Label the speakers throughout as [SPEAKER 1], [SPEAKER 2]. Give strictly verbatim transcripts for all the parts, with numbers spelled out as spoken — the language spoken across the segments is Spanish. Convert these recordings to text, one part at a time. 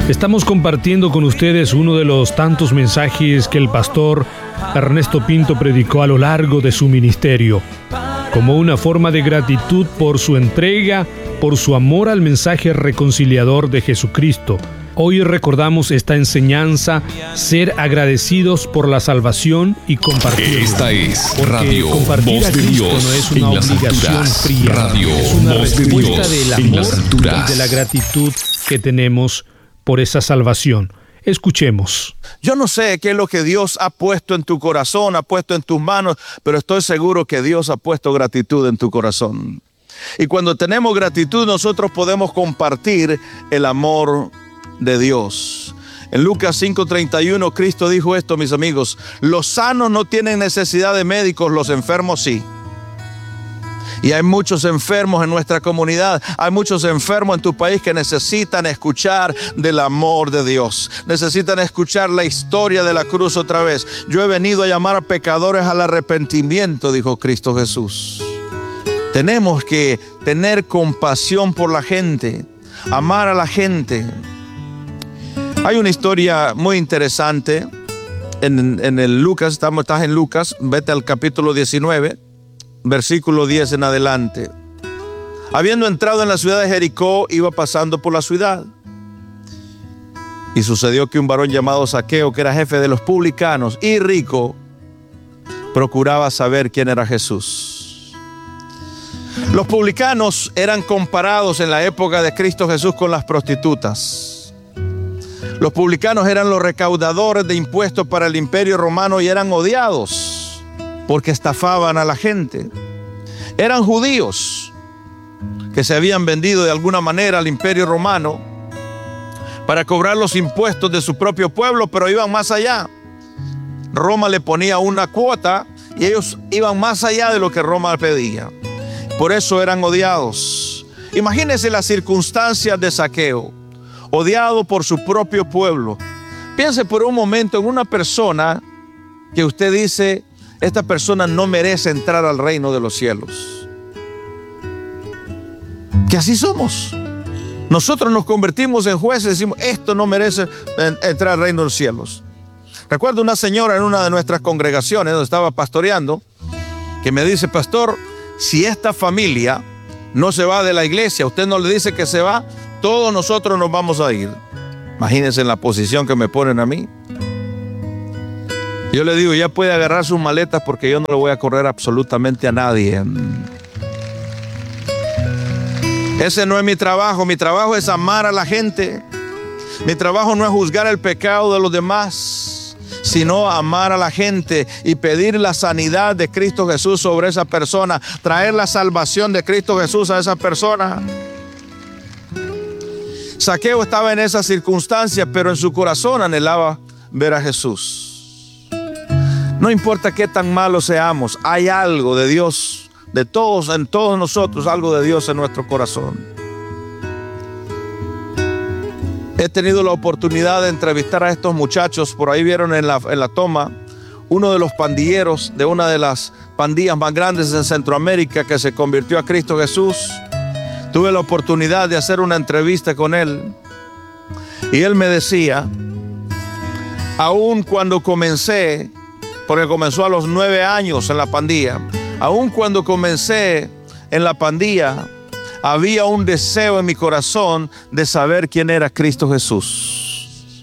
[SPEAKER 1] Estamos compartiendo con ustedes uno de los tantos mensajes que el pastor Ernesto Pinto predicó a lo largo de su ministerio, como una forma de gratitud por su entrega, por su amor al mensaje reconciliador de Jesucristo. Hoy recordamos esta enseñanza, ser agradecidos por la salvación y compartir.
[SPEAKER 2] Esta es
[SPEAKER 1] Porque
[SPEAKER 2] Radio
[SPEAKER 1] compartir
[SPEAKER 2] Voz
[SPEAKER 1] a
[SPEAKER 2] de
[SPEAKER 1] Cristo
[SPEAKER 2] Dios
[SPEAKER 1] no es
[SPEAKER 2] en
[SPEAKER 1] una
[SPEAKER 2] las
[SPEAKER 1] obligación
[SPEAKER 2] alturas.
[SPEAKER 1] fría,
[SPEAKER 2] Radio
[SPEAKER 1] es una
[SPEAKER 2] Voz de
[SPEAKER 1] respuesta
[SPEAKER 2] Dios
[SPEAKER 1] del
[SPEAKER 2] en
[SPEAKER 1] amor
[SPEAKER 2] las alturas.
[SPEAKER 1] y de la gratitud que tenemos por esa salvación. Escuchemos.
[SPEAKER 3] Yo no sé qué es lo que Dios ha puesto en tu corazón, ha puesto en tus manos, pero estoy seguro que Dios ha puesto gratitud en tu corazón. Y cuando tenemos gratitud, nosotros podemos compartir el amor de Dios. En Lucas cinco treinta y uno, Cristo dijo esto, mis amigos: los sanos no tienen necesidad de médicos, los enfermos sí. Y hay muchos enfermos en nuestra comunidad, hay muchos enfermos en tu país que necesitan escuchar del amor de Dios. Necesitan escuchar la historia de la cruz otra vez. Yo he venido a llamar a pecadores al arrepentimiento, dijo Cristo Jesús. Tenemos que tener compasión por la gente, amar a la gente. Hay una historia muy interesante en, en el Lucas, estamos, estás en Lucas, vete al capítulo diecinueve. Versículo diez en adelante. Habiendo entrado en la ciudad de Jericó, iba pasando por la ciudad. Y sucedió que un varón llamado Zaqueo, que era jefe de los publicanos y rico, procuraba saber quién era Jesús. Los publicanos eran comparados en la época de Cristo Jesús con las prostitutas. Los publicanos eran los recaudadores de impuestos para el imperio romano y eran odiados porque estafaban a la gente. Eran judíos que se habían vendido de alguna manera al imperio romano para cobrar los impuestos de su propio pueblo, pero iban más allá. Roma le ponía una cuota y ellos iban más allá de lo que Roma pedía. Por eso eran odiados. Imagínense las circunstancias de Zaqueo, odiado por su propio pueblo. Piense por un momento en una persona que usted dice: esta persona no merece entrar al reino de los cielos. Que así somos. Nosotros nos convertimos en jueces y decimos: esto no merece entrar al reino de los cielos. Recuerdo una señora en una de nuestras congregaciones donde estaba pastoreando, que me dice: pastor, si esta familia no se va de la iglesia, usted no le dice que se va, todos nosotros nos vamos a ir. Imagínense en la posición que me ponen a mí. Yo le digo: ya puede agarrar sus maletas porque yo no le voy a correr absolutamente a nadie. Ese no es mi trabajo. Mi trabajo es amar a la gente. Mi trabajo no es juzgar el pecado de los demás, sino amar a la gente y pedir la sanidad de Cristo Jesús sobre esa persona, traer la salvación de Cristo Jesús a esa persona. Zaqueo estaba en esa circunstancia, pero en su corazón anhelaba ver a Jesús. No importa qué tan malos seamos, hay algo de Dios, de todos, en todos nosotros, algo de Dios en nuestro corazón. He tenido la oportunidad de entrevistar a estos muchachos. Por ahí vieron en la, en la toma uno de los pandilleros de una de las pandillas más grandes en Centroamérica que se convirtió a Cristo Jesús. Tuve la oportunidad de hacer una entrevista con él y él me decía: aún cuando comencé, porque comenzó a los nueve años en la pandilla, aún cuando comencé en la pandilla, había un deseo en mi corazón de saber quién era Cristo Jesús.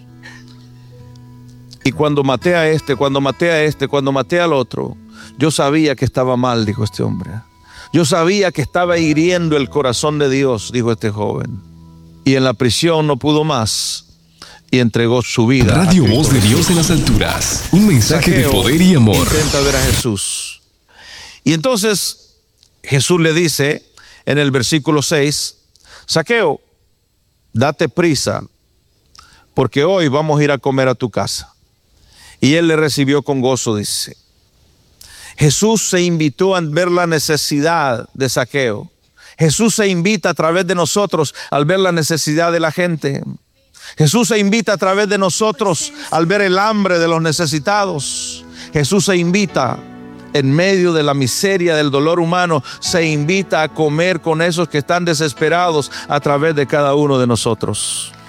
[SPEAKER 3] Y cuando maté a este, cuando maté a este, cuando maté al otro, yo sabía que estaba mal, dijo este hombre. Yo sabía que estaba hiriendo el corazón de Dios, dijo este joven. Y en la prisión no pudo más y entregó su vida.
[SPEAKER 2] Radio Voz de Dios en las alturas. Un mensaje Zaqueo de poder y amor.
[SPEAKER 3] Intenta ver a Jesús. Y entonces Jesús le dice en el versículo seis: Zaqueo, date prisa, porque hoy vamos a ir a comer a tu casa. Y él le recibió con gozo, dice. Jesús se invitó a ver la necesidad de Zaqueo. Jesús se invita a través de nosotros al ver la necesidad de la gente. Jesús se invita a través de nosotros al ver el hambre de los necesitados. Jesús se invita en medio de la miseria, del dolor humano, se invita a comer con esos que están desesperados a través de cada uno de nosotros.